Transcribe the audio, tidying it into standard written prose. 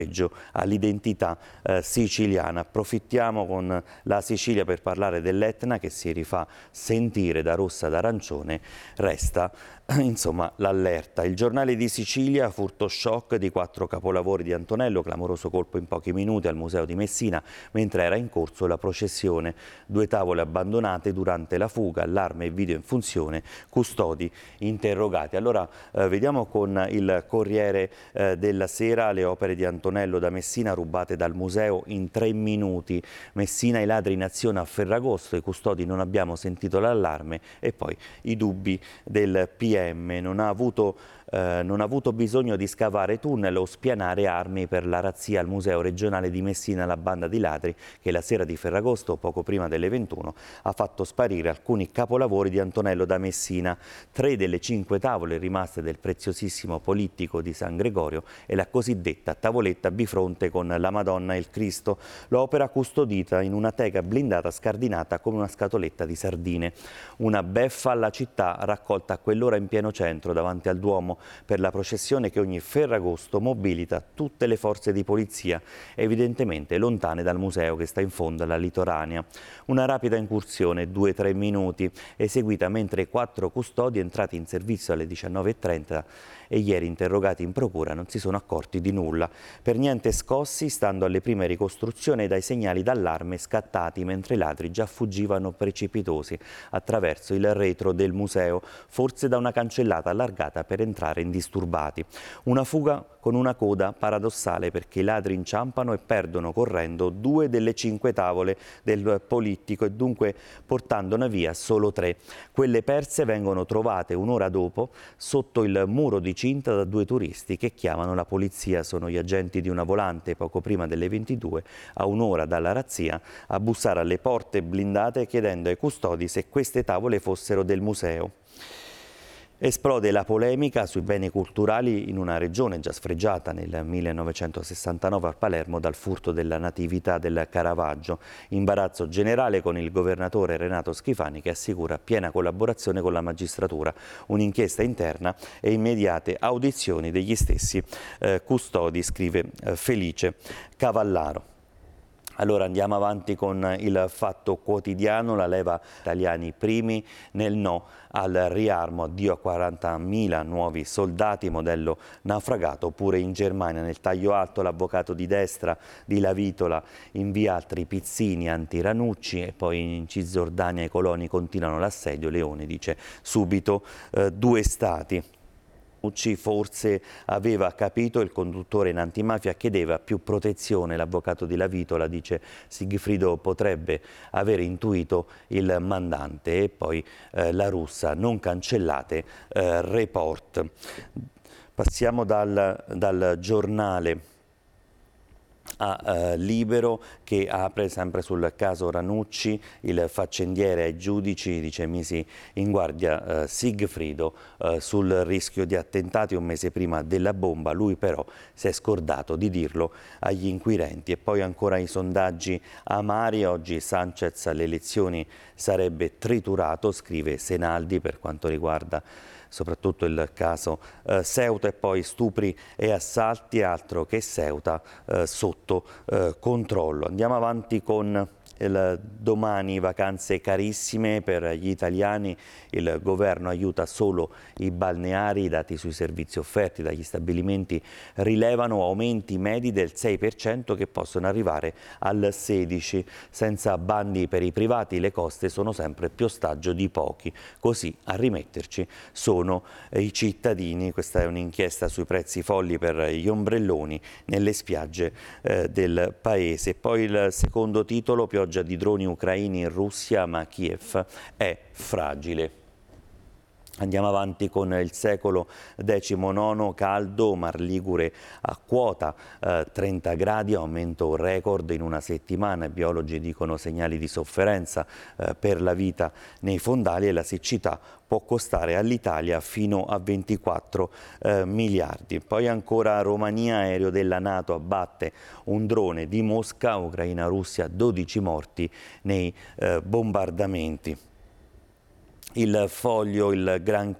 all'identità siciliana. Approfittiamo con la Sicilia per parlare dell'Etna che si rifà sentire da rossa ad arancione, resta insomma l'allerta. Il giornale di Sicilia, furto shock di 4 capolavori di Antonello, clamoroso colpo in pochi minuti al Museo di Messina mentre era in corso la processione, 2 tavole abbandonate durante la fuga, allarme e video in funzione, custodi interrogati. Allora vediamo con il Corriere della Sera le opere di Antonello da Messina rubate dal museo in 3 minuti. Messina, i ladri in azione a Ferragosto, i custodi non abbiamo sentito l'allarme e poi i dubbi del PM. Non ha avuto bisogno di scavare tunnel o spianare armi per la razzia al Museo regionale di Messina, la banda di ladri che la sera di Ferragosto, poco prima delle 21, ha fatto sparire alcuni capolavori di Antonello da Messina, 3 delle 5 tavole rimaste del preziosissimo Polittico di San Gregorio e la cosiddetta tavoletta bifronte con la Madonna e il Cristo, l'opera custodita in una teca blindata scardinata come una scatoletta di sardine. Una beffa alla città raccolta a quell'ora in pieno centro davanti al Duomo per la processione che ogni Ferragosto mobilita tutte le forze di polizia, evidentemente lontane dal museo che sta in fondo alla litoranea. Una rapida incursione, 2-3 minuti, eseguita mentre 4 custodi entrati in servizio alle 19:30 e ieri interrogati in procura non si sono accorti di nulla. Per niente scossi, stando alle prime ricostruzioni dai segnali d'allarme scattati mentre i ladri già fuggivano precipitosi attraverso il retro del museo, forse da una cancellata allargata per entrare indisturbati. Una fuga con una coda paradossale perché i ladri inciampano e perdono correndo 2 delle 5 tavole del Polittico e dunque portandone via solo 3. Quelle perse vengono trovate un'ora dopo sotto il muro di cinta da 2 turisti che chiamano la polizia. Sono gli agenti di una volante poco prima delle 22, a un'ora dalla razzia, a bussare alle porte blindate chiedendo ai custodi se queste tavole fossero del museo. Esplode la polemica sui beni culturali in una regione già sfregiata nel 1969 a Palermo dal furto della Natività del Caravaggio. Imbarazzo generale con il governatore Renato Schifani che assicura piena collaborazione con la magistratura, un'inchiesta interna e immediate audizioni degli stessi custodi, scrive Felice Cavallaro. Allora andiamo avanti con il Fatto Quotidiano, la leva italiani primi nel no al riarmo, addio a 40.000 nuovi soldati, modello naufragato, pure in Germania. Nel taglio alto l'avvocato di destra di Lavitola invia altri pizzini anti-Ranucci e poi in Cisgiordania i coloni continuano l'assedio, Leone dice subito 2 stati. Forse aveva capito, il conduttore in antimafia chiedeva più protezione, l'avvocato di Lavitola dice Sigfrido potrebbe aver intuito il mandante e poi la russa, non cancellate, report. Passiamo dal giornale a Libero che apre sempre sul caso Ranucci, il faccendiere ai giudici dice misi in guardia Sigfrido sul rischio di attentati un mese prima della bomba, lui però si è scordato di dirlo agli inquirenti. E poi ancora i sondaggi amari, oggi Sanchez alle elezioni sarebbe triturato, scrive Senaldi per quanto riguarda soprattutto il caso Ceuta e poi stupri e assalti, altro che Ceuta sotto controllo. Andiamo avanti con il Domani, vacanze carissime per gli italiani, il governo aiuta solo i balneari, i dati sui servizi offerti dagli stabilimenti rilevano aumenti medi del 6% che possono arrivare al 16%. Senza bandi per i privati le coste sono sempre più ostaggio di pochi, così a rimetterci sono i cittadini. Questa è un'inchiesta sui prezzi folli per gli ombrelloni nelle spiagge del paese. Poi il secondo titolo, pioggia di droni ucraini in Russia, ma Kiev è fragile. Andiamo avanti con il Secolo XIX, caldo, Mar Ligure a quota 30 gradi, aumento record in una settimana, i biologi dicono segnali di sofferenza per la vita nei fondali e la siccità può costare all'Italia fino a 24 miliardi. Poi ancora Romania, aereo della NATO abbatte un drone di Mosca, Ucraina-Russia, 12 morti nei bombardamenti. Il Foglio, il gran